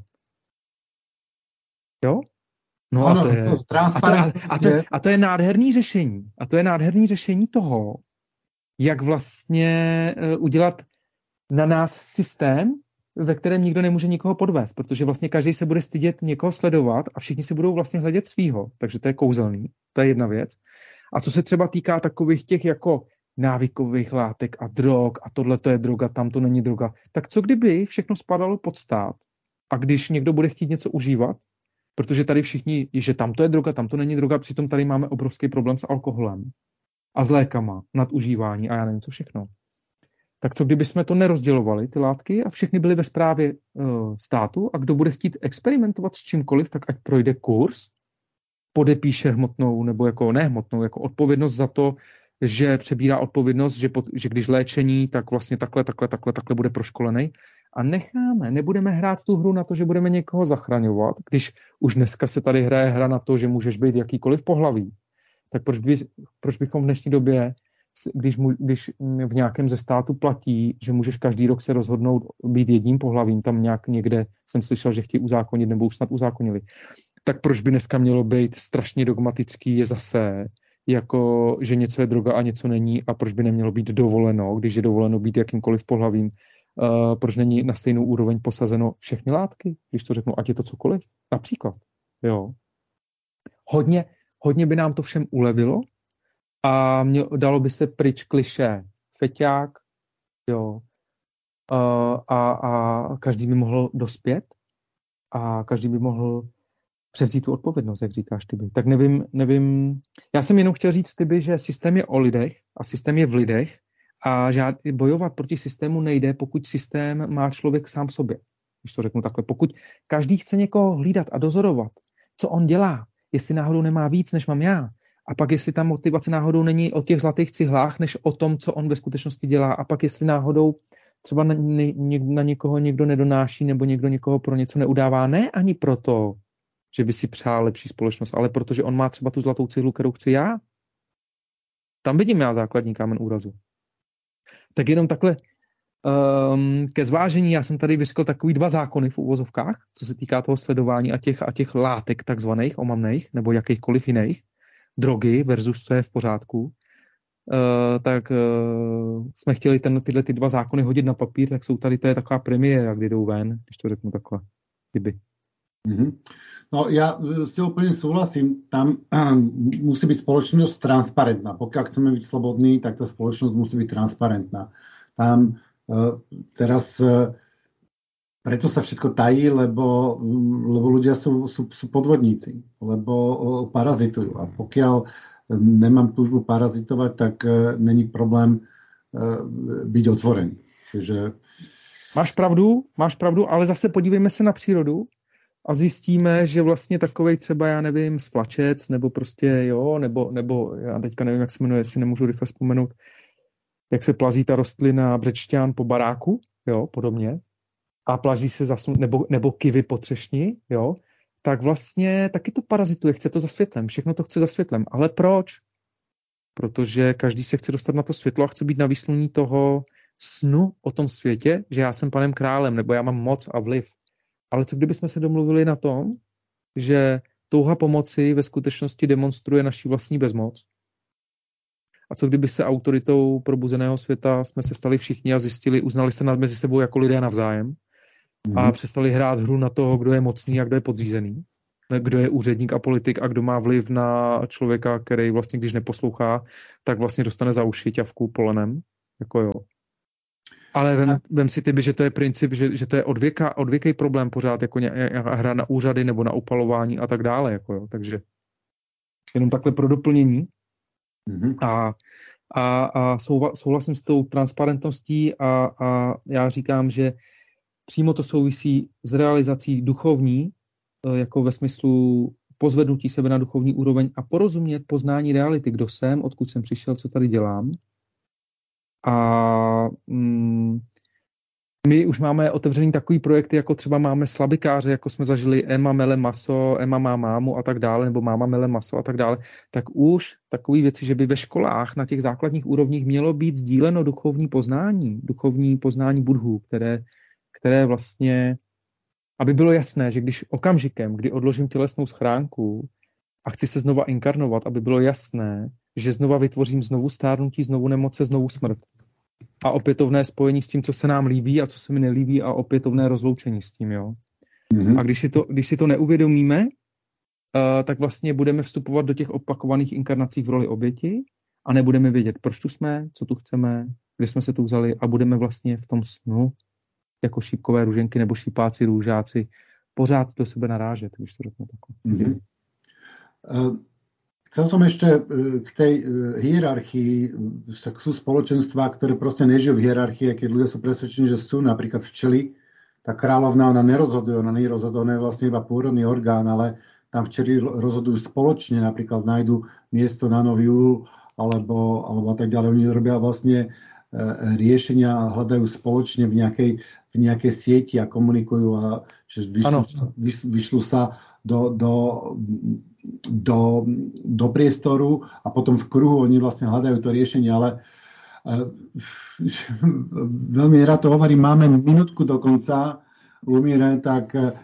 Jo? No ano, a, to je, a, to, a, a, to, a to je nádherný řešení. A to je nádherný řešení toho, jak vlastně uh, udělat na nás systém, ve kterém nikdo nemůže nikoho podvést, protože vlastně každý se bude stydět někoho sledovat a všichni si budou vlastně hledět svýho. Takže to je kouzelný. To je jedna věc. A co se třeba týká takových těch jako návykových látek a drog a tohle to je droga, tam to není droga, tak co kdyby všechno spadalo pod stát a když někdo bude chtít něco užívat, protože tady všichni, že tam to je droga, tam to není droga, přitom tady máme obrovský problém s alkoholem a s lékama, nadužívání a já nevím co všechno. Tak co kdyby jsme to nerozdělovali, ty látky, a všechny byly ve správě uh, státu a kdo bude chtít experimentovat s čímkoliv, tak ať projde kurz, podepíše hmotnou nebo jako nehmotnou, jako odpovědnost za to, že přebírá odpovědnost, že, pod, že když léčení, tak vlastně takhle, takhle, takhle, takhle bude proškolený. A necháme, nebudeme hrát tu hru na to, že budeme někoho zachraňovat, když už dneska se tady hraje hra na to, že můžeš být jakýkoliv pohlaví. Tak proč, by, proč bychom v dnešní době, když, mu, když v nějakém ze státu platí, že můžeš každý rok se rozhodnout být jedním pohlavím, tam nějak někde jsem slyšel, že chtějí uzákonit nebo už snad uzákonili, tak proč by dneska mělo být strašně dogmatický je zase, jako, že něco je droga a něco není a proč by nemělo být dovoleno, když je dovoleno být jakýmkoliv pohlavím, uh, proč není na stejnou úroveň posazeno všechny látky, když to řeknu, ať je to cokoliv, například, jo. Hodně, hodně by nám to všem ulevilo a mě, dalo by se pryč klišé feťák, jo, uh, a, a každý by mohl dospět a každý by mohl převzít tu odpovědnost, jak říkáš, Tyby. Tak nevím, nevím, já jsem jenom chtěl říct, Tyby, že systém je o lidech a systém je v lidech a žád, bojovat proti systému nejde, pokud systém má člověk sám v sobě. Když to řeknu takhle. Pokud každý chce někoho hlídat a dozorovat, co on dělá, jestli náhodou nemá víc, než mám já, a pak jestli ta motivace náhodou není o těch zlatých cihlách, než o tom, co on ve skutečnosti dělá, a pak jestli náhodou třeba na, ně, na někoho někdo nedonáší nebo někdo někoho pro něco neudává, ne ani proto, že by si přál lepší společnost, ale protože on má třeba tu zlatou cihlu, kterou chci já. Tam vidím já základní kámen úrazu. Tak jenom takhle um, ke zvážení, já jsem tady vyřkl takový dva zákony v uvozovkách, co se týká toho sledování a těch, a těch látek takzvaných omamných, nebo jakýchkoliv jiných, drogy versus co je v pořádku, uh, tak uh, jsme chtěli ten, tyhle ty dva zákony hodit na papír, tak jsou tady, to je taková premiéra, kdy jdou ven, když to řeknu takhle. Kdyby. Mm-hmm. No ja s tebou úplne súhlasím, tam um, musí byť spoločnosť transparentná. Pokiaľ chceme byť slobodní, tak tá spoločnosť musí byť transparentná. Tam uh, teraz uh, preto sa všetko tají, lebo, lebo ľudia sú, sú, sú podvodníci, lebo uh, parazitujú. A pokiaľ nemám túžbu parazitovať, tak uh, není problém uh, byť otvorený. Čiže... Máš pravdu, máš pravdu, ale zase podívejme se na přírodu a zjistíme, že vlastně takovej třeba, já nevím, splačec, nebo prostě, jo, nebo, nebo já teďka nevím, jak se jmenuje, jestli nemůžu rychle vzpomenout, jak se plazí ta rostlina břečťán po baráku, jo, podobně, a plazí se zasnu, nebo, nebo kivy po třešni, jo, tak vlastně taky to parazituje, chce to za světlem, všechno to chce za světlem, ale proč? Protože každý se chce dostat na to světlo a chce být na výsluní toho snu o tom světě, že já jsem panem králem, nebo já mám moc a vliv. Ale co kdybychom se domluvili na tom, že touha pomoci ve skutečnosti demonstruje naši vlastní bezmoc? A co kdyby se autoritou probuzeného světa jsme se stali všichni a zjistili, uznali se nad mezi sebou jako lidé navzájem mm. a přestali hrát hru na toho, kdo je mocný a kdo je podřízený? kdo je úředník a politik a kdo má vliv na člověka, který vlastně, když neposlouchá, tak vlastně dostane za uši ťavku polenem. Jako jo. Ale vem, vem si ty, že to je princip, že, že to je odvěka, odvěkej problém pořád, jako ně, hra na úřady nebo na upalování a tak dále. Jako jo. Takže jenom takhle pro doplnění. Mm-hmm. A, a, a souhlasím s tou transparentností a, a já říkám, že přímo to souvisí s realizací duchovní, jako ve smyslu pozvednutí sebe na duchovní úroveň a porozumět poznání reality, kdo jsem, odkud jsem přišel, co tady dělám. A mm, my už máme otevřený takový projekty, jako třeba máme slabikáře, jako jsme zažili Emma mele maso, Emma má mámu a tak dále, nebo máma mele maso a tak dále, tak už takové věci, že by ve školách na těch základních úrovních mělo být sdíleno duchovní poznání, duchovní poznání Budhů, které, které vlastně, aby bylo jasné, že když okamžikem, kdy odložím tělesnou schránku a chci se znova inkarnovat, aby bylo jasné, že znova vytvořím znovu stárnutí, znovu nemoce, znovu smrt. A opětovné spojení s tím, co se nám líbí a co se mi nelíbí a opětovné rozloučení s tím, jo. Mm-hmm. A když si to, když si to neuvědomíme, uh, tak vlastně budeme vstupovat do těch opakovaných inkarnací v roli oběti a nebudeme vědět, proč tu jsme, co tu chceme, kde jsme se tu vzali a budeme vlastně v tom snu jako šípkové růženky nebo šípáci, růžáci pořád do sebe narážet, když to řeknu takhle. Mm-hmm. Uh... Chcel som ešte k tej hierarchii, však sú spoločenstvá, ktoré proste nežijú v hierarchii, keď ľudia sú presvedčení, že sú napríklad včely, tá kráľovná, ona nerozhoduje, ona nie rozhoduje, ona je vlastne iba pôrodný orgán, ale tam včely rozhodujú spoločne, napríklad nájdu miesto na nový úl, alebo, alebo a tak ďalej. Oni robia vlastne riešenia a hľadajú spoločne v nejakej, v nejakej sieti a komunikujú a vyšľú, vyšľú sa do, do Do, do priestoru a potom v kruhu oni vlastne hľadajú to riešenie, ale uh, veľmi rád to hovorím, máme minútku do konca, Lumíre, tak uh,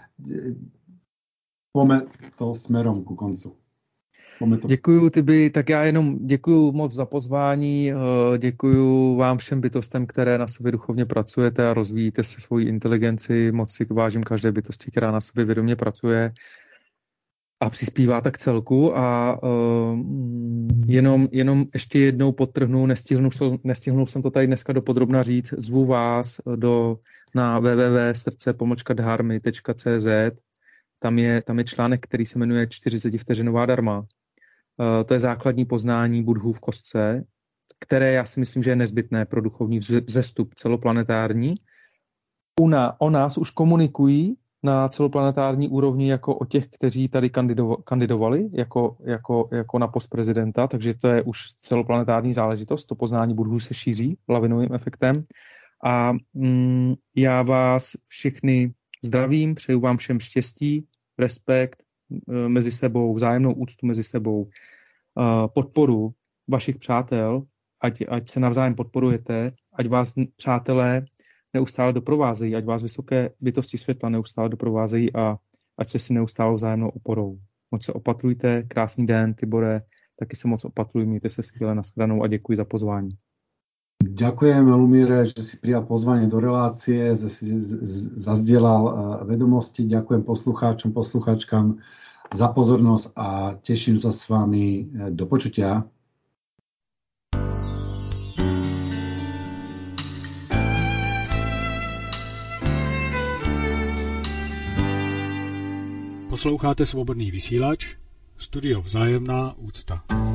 pome to smerom ku koncu. To... Děkuju, Tibi, tak já jenom děkuju moc za pozvání, děkuju vám všem bytostem, které na sobě duchovně pracujete a rozvíjíte se svoji inteligenci, moc si vážím každé bytosti, která na sobě vědomě pracuje a přispívá tak celku a uh, jenom, jenom ještě jednou podtrhnu, nestihnul jsem, nestihnul jsem to tady dneska dopodrobna říct, zvu vás do, na w w w tečka srdce pomlčka dharmy tečka c z, tam je, tam je článek, který se jmenuje čtyřicetivteřinová dharma. Uh, to je základní poznání Budhů v kostce, které já si myslím, že je nezbytné pro duchovní vzestup celoplanetární. Una, o nás už komunikují na celoplanetární úrovni jako o těch, kteří tady kandido- kandidovali jako, jako, jako na post prezidenta, takže to je už celoplanetární záležitost, to poznání Budhů se šíří lavinovým efektem a mm, já vás všechny zdravím, přeju vám všem štěstí, respekt e, mezi sebou, vzájemnou úctu mezi sebou, e, podporu vašich přátel, ať, ať se navzájem podporujete, ať vás přátelé neustále doprovázejí, ať vás vysoké bytosti světla neustále doprovázejí a ať se si neustále vzájemnou oporou. Moc se opatrujte, krásný den, Tibore, taky se moc opatruj, mějte se skvěle, nashledanou a děkuji za pozvání. Ďakujem, Lumíre, že si prijal pozvanie do relácie, že si zazdieľal vedomosti. Ďakujem poslucháčom, poslucháčkam za pozornosť a teším sa s vami do počutia. Posloucháte Svobodný vysílač, studio Vzájemná úcta.